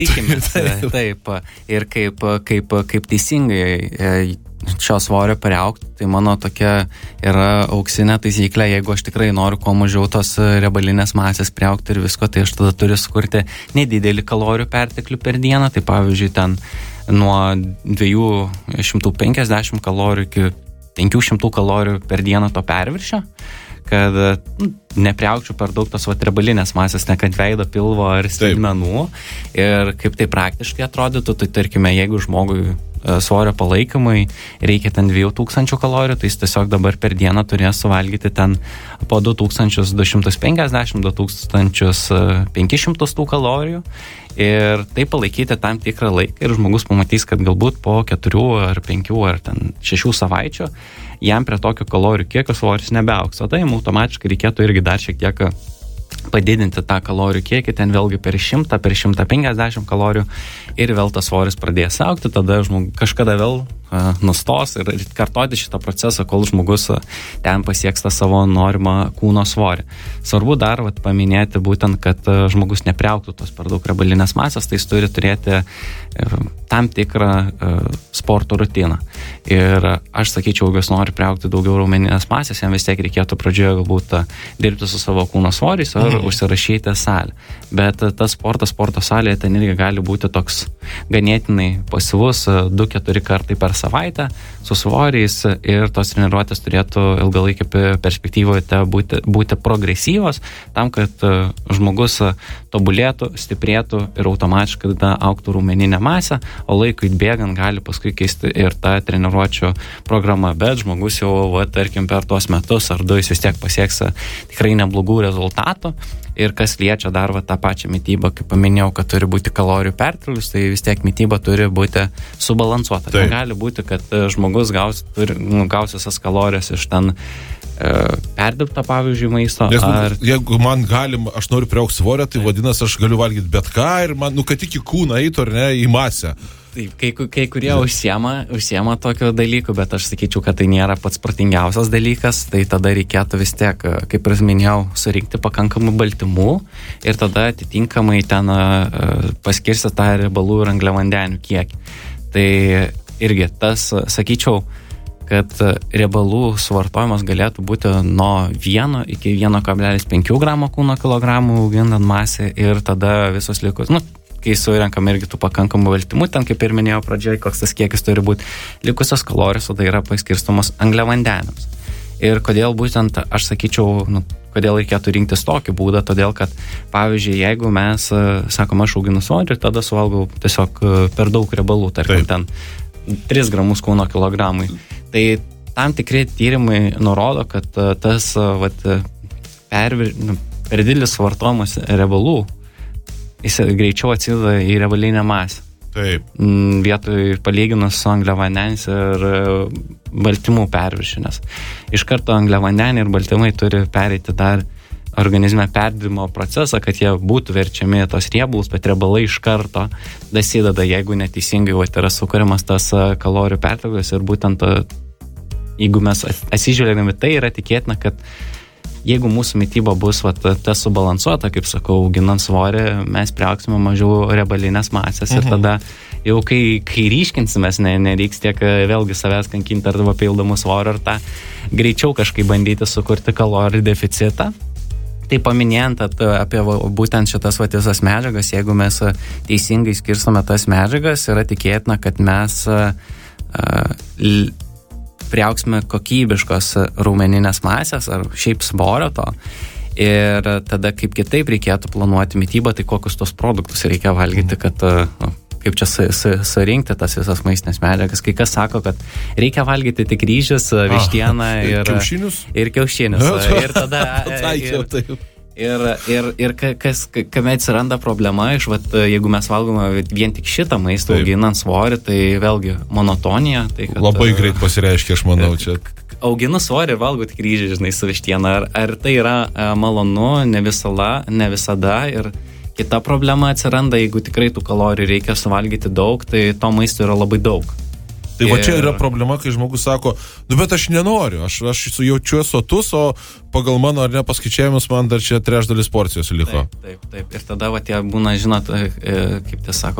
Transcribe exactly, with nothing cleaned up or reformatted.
Tikimės, taip. Ir kaip, kaip, kaip teisingai šio svorio priaugti, tai mano tokia yra auksinė taisyklė, jeigu aš tikrai noriu kuo mažiau tos riebalinės masės priaugti ir visko, tai aš tada turiu sukurti nedidelį kalorijų perteklių per dieną, tai pavyzdžiui ten nuo dviejų šimtų penkiasdešimt kalorijų iki penkių šimtų kalorijų per dieną to perviršio, kad nu, nepriaugčiau per daug tos vat riebalinės masės, ne kad veido, pilvo ar sėdmenų. Ir kaip tai praktiškai atrodytų, tai tarkime, jeigu žmogui svorio palaikymui reikia ten dviejų tūkstančių kalorijų, tai jis tiesiog dabar per dieną turės suvalgyti ten po du tūkstančius du šimtus penkiasdešimt, du tūkstančius penkis šimtus tų kalorijų ir tai palaikyti tam tikrą laiką ir žmogus pamatys, kad galbūt po keturių ar penkių ar ten šešių savaičių jam prie tokio kalorijų kiekio svoris nebeaugs, o tai jam automatiškai reikėtų irgi dar šiek tiek padidinti tą kalorijų kiekį, ten vėlgi per šimtą, per šimtą penkiasdešimt kalorijų ir vėl tas svoris pradės augti, tada žmogus kažkada vėl uh, nustos ir kartoti šitą procesą, kol žmogus uh, ten pasieks tą savo norimą kūno svorį. Svarbu dar vat, paminėti būtent, kad uh, žmogus nepriaugtų tos per daug riebalinės masės, tai jis turi turėti uh, tam tikrą uh, sporto rutiną. Ir uh, aš sakyčiau, jeigu jis nori priaugti daugiau raumeninės masės, jam vis tiek reikėtų pradžioje galbūt uh, dirbti su savo kūno svoriais ar mm. užsirašyti salę. Bet uh, tas sportas sporto salėje ten irgi gali būti toks ganėtinai pasyvus du keturi kartai per savaitę su svoriais ir tos treniruotės turėtų ilgalaikį perspektyvoje būti, būti progresyvos tam, kad žmogus tobulėtų, stiprėtų ir automatiškai tada augtų raumeninė masė, o laikui bėgant gali paskui keisti ir tą treniruočių programą, bet žmogus jau, va, tarkim, per tuos metus ar du jis vis tiek pasieks tikrai neblogų rezultatų. Ir kas liečia dar va, tą pačią mitybą, kaip paminėjau, kad turi būti kalorijų perteklius, tai vis tiek mityba turi būti subalansuota. Tai gali būti, kad žmogus gaus, turi, nu, gaus visas kalorijas iš ten e, perdirbto, pavyzdžiui, maisto. Nes, ar... Jeigu man galim, aš noriu priaugti svorio, tai vadinasi, aš galiu valgyti bet ką ir man, nu, kad tik į kūną eitų ar ne, į masę. Taip, kai, kai kurie užsiema, užsiema tokio dalykų, bet aš sakyčiau, kad tai nėra pats protingiausias dalykas, tai tada reikėtų vis tiek, kaip ir minėjau, surinkti pakankamų baltymų ir tada atitinkamai ten paskirsti tą riebalų ir angliavandenių kiekį. Tai irgi tas, sakyčiau, kad riebalų suvartojimas galėtų būti nuo vieno iki vieno kablelis penki gramo kūno kilogramų auginant masę ir tada visos likus, nu, kai surenkam irgi tų pakankamų baltymų, ten kaip ir minėjau pradžioje, koks tas kiekis turi būti, likusios kalorijos, o tai yra paskirstomos angliavandeniams. Ir kodėl būtent, aš sakyčiau, nu, kodėl reikėtų rinktis tokį būdą, todėl kad, pavyzdžiui, jeigu mes, sakom, aš auginu svorį ir tada suvalgau tiesiog per daug riebalų, tarkim, ten tris gramus kūno kilogramui, tai tam tikri tyrimai nurodo, kad tas, vat, per, nu, per didelis suvartojimas riebalų jis greičiau atsideda į riebalinę masę. Taip. Vietoj palyginus su angliavandeniais ir baltymų perviršinės. Iš karto angliavandeniai ir baltymai turi pereiti dar organizme perdirbimo procesą, kad jie būtų verčiami tos riebalus, bet riebalai iš karto dasideda, jeigu neteisingai vat, yra sukuriamas tas kalorijų perteklius ir būtent jeigu mes atsižvelgiame tai, yra tikėtina, kad jeigu mūsų mityba bus vat, ta subalansuota, kaip sakau, auginant svorį, mes priaugsime mažiau riebalinės masės ir tada jau kai, kai ryškinsimės, ne, nereiks tiek vėlgi savęs kankinti ar papildomų svorio ar tą greičiau kažkaip bandyti sukurti kalorijų deficitą. Tai paminėjant apie būtent šitas vat, visas medžiagas, jeigu mes teisingai skirstome tas medžiagas, yra tikėtina, kad mes uh, l- priaugsime kokybiškos raumeninės masės ar šiaip svorio to. Ir tada kaip kitaip reikėtų planuoti mitybą, tai kokius tos produktus reikia valgyti, kad, nu, kaip čia surinkti tas visas maistinės medžiagas. Kai kas sako, kad reikia valgyti tik ryžius, vištieną ir, ir kiaušinius. Ir kiaušinius. Ir tada... ir, Ir, ir, ir kas, kame atsiranda problema, iš, vat, jeigu mes valgome vien tik šitą maistą, auginant svorį, tai vėlgi monotonija. Tai, kad, labai greit pasireiškia, aš manau, čia. Auginu svorį ir valgau tik ryžį, žinai, su vištiena. Ar, ar tai yra malonu, ne visada, ne visada. Ir kita problema atsiranda, jeigu tikrai tų kalorijų reikia suvalgyti daug, tai to maisto yra labai daug. Tai va čia yra problema, kai žmogus sako, nu bet aš nenoriu, aš, aš jaučiu sotus, o pagal mano ar ne paskaičiavimus man dar čia trečdalis porcijos liko. Taip, taip, taip. Ir tada va tie būna, žinot, kaip tai sako,